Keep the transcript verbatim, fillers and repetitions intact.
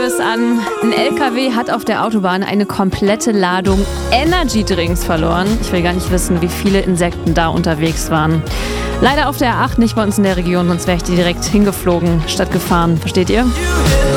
Schlimmes an. Ein L K W hat auf der Autobahn eine komplette Ladung Energy-Drinks verloren. Ich will gar nicht wissen, wie viele Insekten da unterwegs waren. Leider auf der A acht, nicht bei uns in der Region, sonst wäre ich direkt hingeflogen statt gefahren. Versteht ihr?